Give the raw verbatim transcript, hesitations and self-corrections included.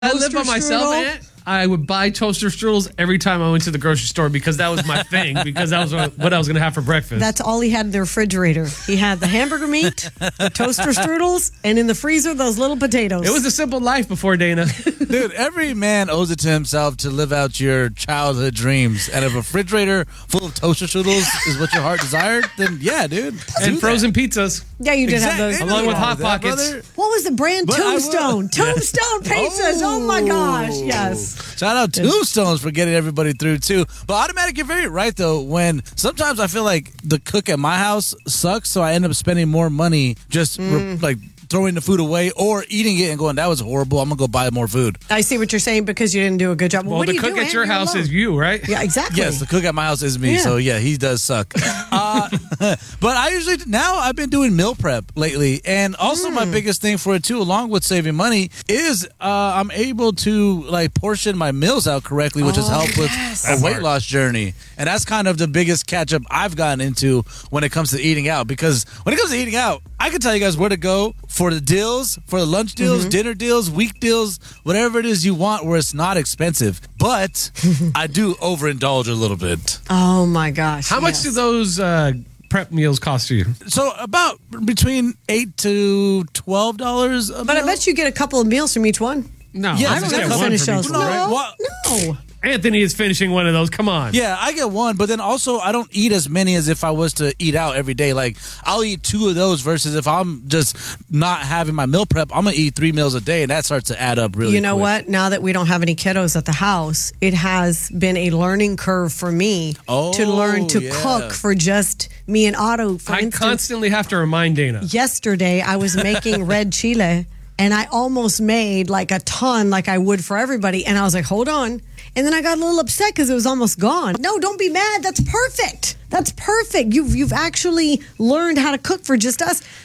I live by Toaster myself, strudel? man. I would buy toaster strudels every time I went to the grocery store because that was my thing, because that was what I was going to have for breakfast. That's all he had in the refrigerator. He had the hamburger meat, the toaster strudels, and in the freezer, those little potatoes. It was a simple life before Dana. Dude, every man owes it to himself to live out your childhood dreams. And if a refrigerator full of toaster strudels is what your heart desired, then yeah, dude. And do frozen pizzas. Yeah, you did Exactly. have those. Along with Hot That, Pockets. brother. What was the brand? But I will- Tombstone. Tombstone pizzas. Oh. my gosh. Yes. Shout out Tombstones for getting everybody through too. But Automatic, you're very right though. When sometimes I feel like the cook at my house sucks, so I end up spending more money just re- like throwing the food away or eating it and going, that was horrible. I'm gonna go buy more food. I see what you're saying because you didn't do a good job. Well, what the do you cook do, at your Ann? You're house alone. is you, right? Yeah, exactly. Yes, the cook at my house is me, Yeah. so yeah, he does suck. uh, but I usually now I've been doing meal prep lately, and also my biggest thing for it too, along with saving money, is uh, I'm able to like portion my meals out correctly, which has Oh, helped with yes. a That's weight hard. loss journey, and that's kind of the biggest catch up I've gotten into when it comes to eating out. Because when it comes to eating out, I can tell you guys where to go for the deals, for the lunch deals, dinner deals, week deals, whatever it is you want, where it's not expensive. But I do overindulge a little bit. Oh my gosh. How much yes. do those uh, prep meals cost you? So about between eight to twelve dollars. A But I meal. bet you get a couple of meals from each one. No, Yeah, I I just don't get ever one finish from each those. one, No, right? what- No. Anthony is finishing one of those. Come on. Yeah, I get one, but then also I don't eat as many as if I was to eat out every day. Like I'll eat two of those versus if I'm just not having my meal prep, I'm gonna eat three meals a day, and that starts to add up really. You know quick. what? Now that we don't have any kiddos at the house, it has been a learning curve for me Oh, to learn to yeah. cook for just me and Otto. For I instance, constantly have to remind Dana. yesterday I was making red chile and I almost made like a ton like I would for everybody. And I was like, hold on. And then I got a little upset because it was almost gone. No, don't be mad. That's perfect. That's perfect. You've, you've actually learned how to cook for just us.